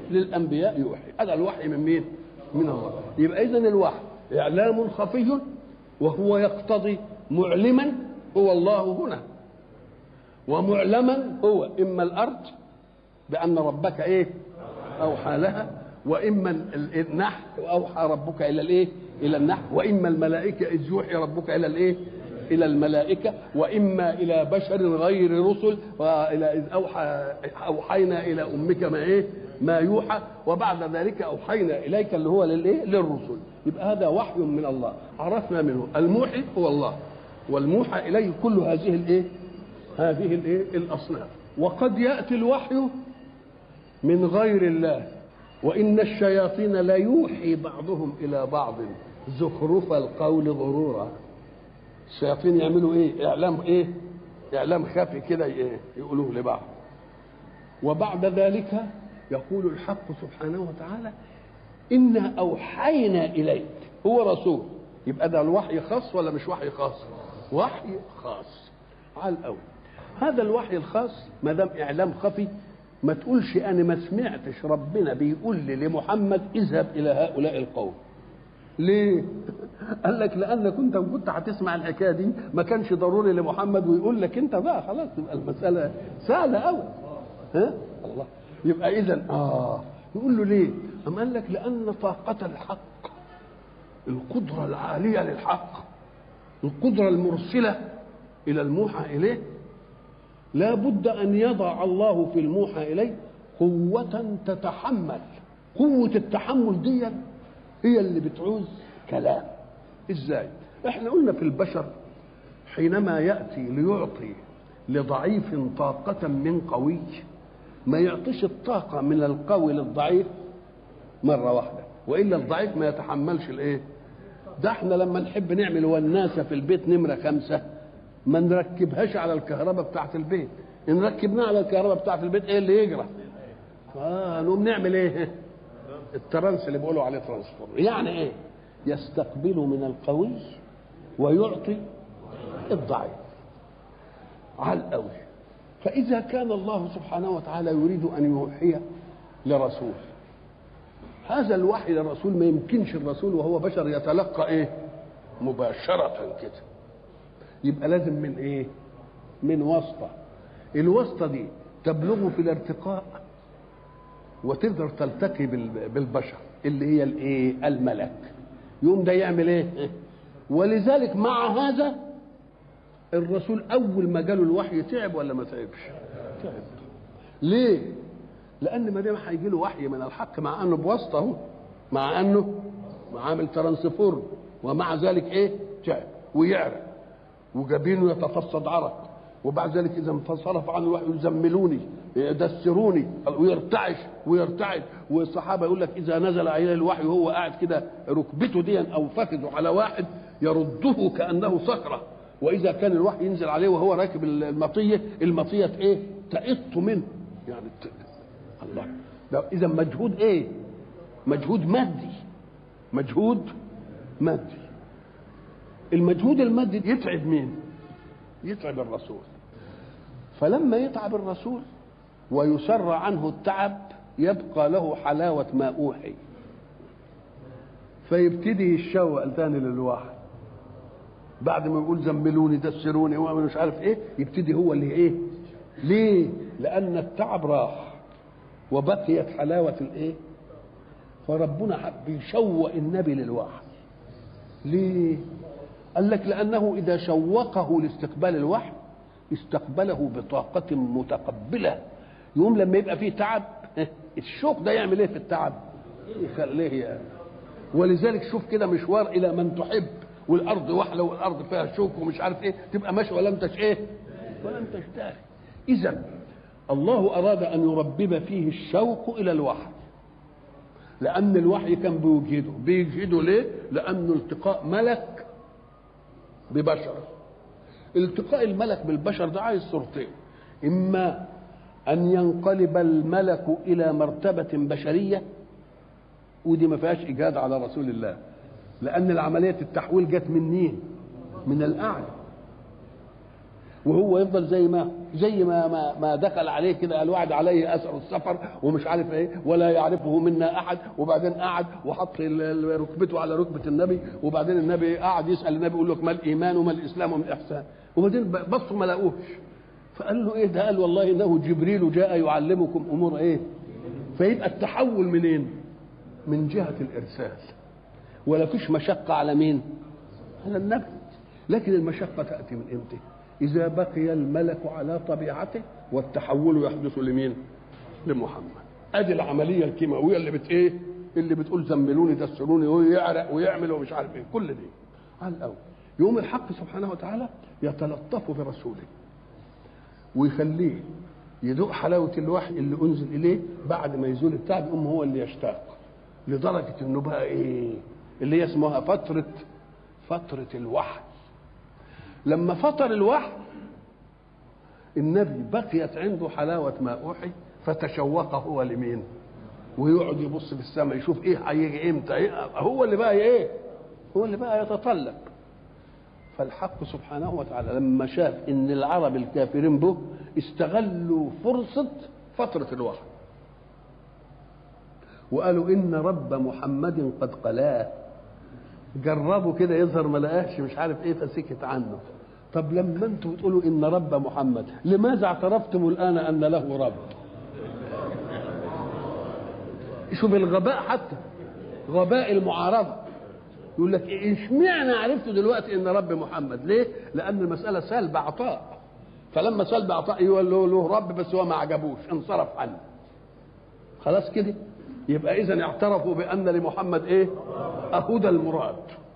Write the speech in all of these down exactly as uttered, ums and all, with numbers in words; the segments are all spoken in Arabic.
للانبياء يوحي. هذا الوحي من مين؟ من الله. يبقى اذن الوحي اعلام خفي وهو يقتضي معلما هو الله هنا، ومعلما هو اما الارض بان ربك ايه اوحى لها، واما النحل واوحى ربك الى الايه الى النحل، واما الملائكه اذ يوحي ربك الى الايه الى الملائكه، واما الى بشر غير رسل، والى اذ اوحى اوحينا الى امك ما ايه ما يوحى، وبعد ذلك اوحينا اليك اللي هو للايه للرسل. يبقى هذا وحي من الله. عرفنا منه الموحي هو الله، والموحى اليه كل هذه الايه هذه الايه الاصناف. وقد ياتي الوحي من غير الله، وان الشياطين لا يوحي بعضهم الى بعض زخرف القول غرورا. الشياطين يعملوا ايه؟ اعلام ايه؟ اعلام خفي كده ايه؟ يقولوه لبعض. وبعد ذلك يقول الحق سبحانه وتعالى انا اوحينا اليك. هو رسول، يبقى ده الوحي خاص ولا مش وحي خاص؟ وحي خاص على الاول. هذا الوحي الخاص ما دام اعلام خفي ما تقولش انا ما سمعتش ربنا بيقول لي لمحمد اذهب الى هؤلاء القوم. ليه؟ قال لك لانك كنت كنت هتسمع الحكايه دي ما كانش ضروري لمحمد ويقول لك انت بقى خلاص، تبقى المساله سهله قوي. ها؟ الله. يبقى اذا اه يقول له ليه؟ أم قال لك لان طاقه الحق، القدره العاليه للحق، القدره المرسله الى الموحى اليه، لا بد ان يضع الله في الموحى اليه قوه تتحمل. قوه التحمل دي هي اللي بتعوز كلام. ازاي؟ احنا قلنا في البشر حينما ياتي ليعطي لضعيف طاقه من قوي ما يعطيش الطاقه من القوي للضعيف مره واحده، والا الضعيف ما يتحملش الايه ده. احنا لما نحب نعمل وناسه في البيت نمره خمسه ما نركبهاش على الكهرباء بتاعه البيت، ان ركبناها على الكهرباء بتاعه البيت ايه اللي يجرى؟ اه نقوم نعمل ايه؟ الترانس اللي بيقولوا عليه ترانسفورم. يعني ايه؟ يستقبل من القوي ويعطي الضعيف على الاول. فاذا كان الله سبحانه وتعالى يريد ان يوحي لرسول، هذا الوحي للرسول ما يمكنش الرسول وهو بشر يتلقى ايه مباشره كده، يبقى لازم من ايه من واسطه. الواسطه دي تبلغ في الارتقاء وتقدر تلتقي بالبشر اللي هي الايه الملك. يوم ده يعمل ايه؟ ولذلك مع هذا الرسول اول ما جاله الوحي تعب ولا ما تعبش؟ تعب. ليه؟ لان ما دام هيجي له وحي من الحق مع انه بواسطه اهو، مع انه عامل ترانسفورم، ومع ذلك ايه؟ تعب ويعرق وجبينه يتفصد عرق، وبعد ذلك اذا انصرف عنه الوحي يزملوني يدسروني ويرتعش ويرتعد. والصحابه يقول لك اذا نزل عليه الوحي وهو قاعد كده ركبته دي او فخذه على واحد يرده كانه صخره، واذا كان الوحي ينزل عليه وهو راكب المطيه المطيه ايه تقط منه يعني ت... الله. ده اذا مجهود ايه؟ مجهود مادي، مجهود مادي. المجهود المادي يتعب مين؟ يتعب الرسول. فلما يتعب الرسول ويسر عنه التعب يبقى له حلاوة ما أوحي، فيبتدي يتشوق ثاني للوحي. بعد ما يقول زملوني دسروني ومش عارف ايه يبتدي هو اللي ايه. ليه؟ لأن التعب راح وبقيت حلاوة الايه. فربنا حب يشوق النبي للوحي. ليه؟ قال لك لأنه إذا شوقه لاستقبال الوحي استقبله بطاقة متقبلة. يوم لما يبقى فيه تعب الشوق ده يعمل ايه في التعب؟ يخليه يعني. ولذلك شوف كده مشوار إلى من تحب والأرض وحلة والأرض فيها شوك ومش عارف ايه، تبقى ماشي ولا انتش ايه؟ ولا انتش داري. إذا الله أراد أن يربب فيه الشوق إلى الوحي، لأن الوحي كان بيوجده. بيوجده ليه؟ لأنه التقاء ملك ببشر. التقاء الملك بالبشر ده عايز صورتين، اما ان ينقلب الملك الى مرتبه بشريه، ودي ما فيهاش اجهاد على رسول الله لان العمليه التحويل جت من مين؟ من الاعلى. وهو يفضل زي ما زي ما ما, ما دخل عليه كده، الوعد عليه اثر السفر ومش عارف ايه، ولا يعرفه منا احد، وبعدين قعد وحط ركبته على ركبه النبي، وبعدين النبي قعد يسال النبي يقول له ما الايمان وما الاسلام وما الاحسان، وبعدين بصوا ما لقوش، فقال له ايه ده؟ قال والله انه جبريل جاء يعلمكم امور ايه. فيبقى التحول منين؟ من جهه الارسال، ولا فيش مشقه على مين؟ على النبي. لكن المشقه تاتي من امتى؟ إذا بقي الملك على طبيعته والتحول يحدث لمين؟ لمحمد. أدي العملية الكيماوية اللي بت إيه؟ اللي بتقول زملوني دسروني ويعرق ويعمل ومش عارف إيه، كل دي على الأول. يوم الحق سبحانه وتعالى يتلطف برسوله ويخليه يذوق حلاوة الوحي اللي أنزل إليه بعد ما يزول التعب، يقوم هو اللي يشتاق لدرجة إنه بقى إيه؟ اللي هي اسمها فترة فترة الوحي. لما فطر الوحي النبي بقيت عنده حلاوة ما أوحي، فتشوق هو لمين؟ ويقعد يبص في السماء يشوف ايه هيجي امتى، إيه؟ هو اللي بقى ايه؟ هو اللي بقى يتطلب. فالحق سبحانه وتعالى لما شاف ان العرب الكافرين به استغلوا فرصة فترة الوحي وقالوا ان رب محمد قد قلاه، جربوا كده يظهر ما لقاش مش عارف ايه فسكت عنه. طب لما انتم بتقولوا ان رب محمد، لماذا اعترفتم الان ان له رب؟ شوف الغباء، حتى غباء المعارضه. يقول لك اشمعنى عرفتوا دلوقتي ان رب محمد؟ ليه؟ لان المساله سلب عطاء، فلما سلب عطاء يقول له له رب بس هو ما عجبوش انصرف عنه. خلاص كده يبقى اذا اعترفوا بان لمحمد ايه؟ اهو ده المراد،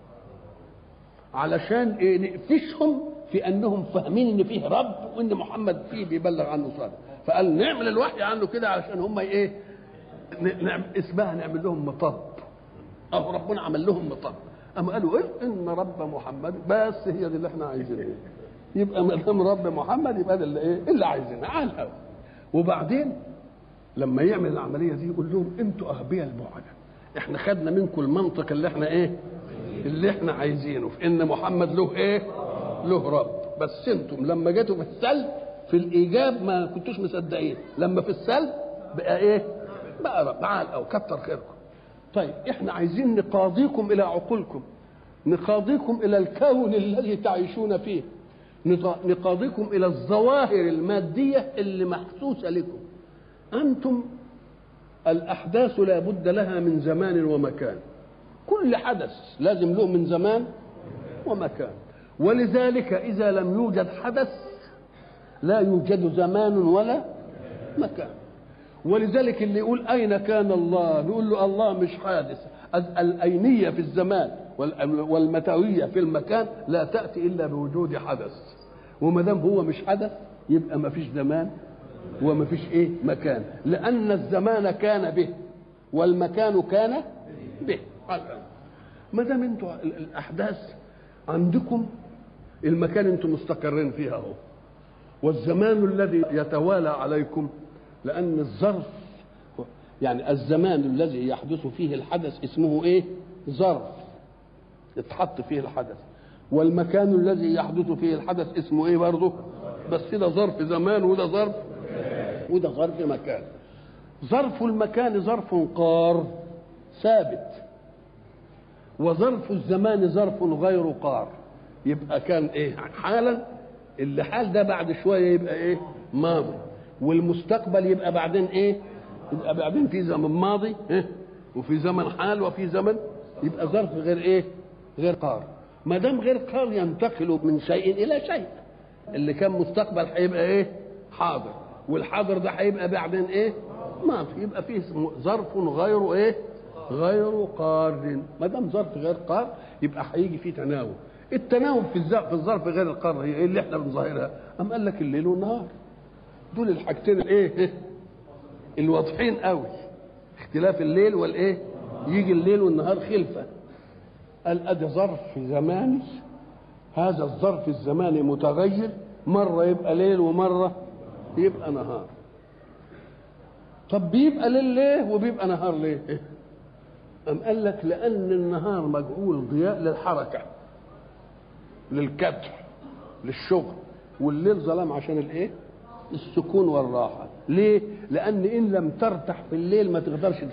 علشان ايه؟ نقفشهم في انهم فاهمين ان فيه رب وان محمد فيه بيبلغ عنه صادق، فقال نعمل الوحي عنه كده علشان هم ايه؟ نعمل اسمها نعمل لهم مطب. اهو ربنا عمل لهم مطب، اما قالوا ايه؟ ان رب محمد، بس هي دي اللي احنا عايزينها. يبقى ما دام رب محمد يبقى ده اللي ايه؟ اللي عايزينها على الهوا. وبعدين لما يعمل العمليه دي يقول لهم انتوا اغبياء البعد، احنا خدنا منكم المنطق اللي احنا ايه؟ اللي احنا عايزينه في ان محمد له ايه؟ له رب، بس انتم لما جيتوا في السلب في الايجاب ما كنتوش مصدقين، لما في السلب بقى ايه؟ بقى رب. تعال او كتر خيركم. طيب احنا عايزين نقاضيكم الى عقولكم، نقاضيكم الى الكون الذي تعيشون فيه، نقاضيكم الى الظواهر الماديه اللي محسوسه لكم. انتم الاحداث لا بد لها من زمان ومكان، كل حدث لازم له من زمان ومكان، ولذلك اذا لم يوجد حدث لا يوجد زمان ولا مكان. ولذلك اللي يقول اين كان الله نقول له الله مش حادث. الاينيه في الزمان والمتويه في المكان لا تاتي الا بوجود حدث، وما دام هو مش حدث يبقى ما فيش زمان وما فيش ايه؟ مكان، لان الزمان كان به والمكان كان به. ما دام انتوا الاحداث عندكم، المكان انتم مستقرين فيها اهو، والزمان الذي يتوالى عليكم، لان الظرف يعني الزمان الذي يحدث فيه الحدث اسمه ايه؟ ظرف يتحط فيه الحدث، والمكان الذي يحدث فيه الحدث اسمه ايه برضه؟ بس ده ظرف زمان وده ظرف وده ظرف مكان. ظرف المكان ظرف قار ثابت، وظرف الزمان ظرف غير قار. يبقى كان ايه؟ حالا، اللي حال ده بعد شويه يبقى ايه؟ ماضي، والمستقبل يبقى بعدين ايه؟ يبقى بعدين في زمن ماضي إيه؟ وفي زمن حال وفي زمن، يبقى ظرف غير ايه؟ غير قار. ما دام غير قار ينتقل من شيء الى شيء. اللي كان مستقبل هيبقى ايه؟ حاضر، والحاضر ده هيبقى بعدين ايه؟ ماضي. يبقى فيه ظرف غير ايه؟ غير قار. ما دام ظرف غير قار يبقى هيجي فيه تناوب. التناوب في الظرف في الظرف غير القار هي ايه اللي احنا بنظاهرها؟ أم قال لك الليل والنهار، دول الحاجتين الايه؟ الواضحين قوي. اختلاف الليل والايه؟ يجي الليل والنهار خلفه. قال ادي ظرف زماني، هذا الظرف الزماني متغير، مره يبقى ليل ومره يبقى نهار. طب بيبقى ليل ليه وبيبقى نهار ليه؟ أم قال لك لأن النهار مجعول ضياء للحركة، للكدح، للشغل، والليل ظلام عشان الايه؟ السكون والراحه. ليه؟ لان ان لم ترتاح في الليل ما تقدرش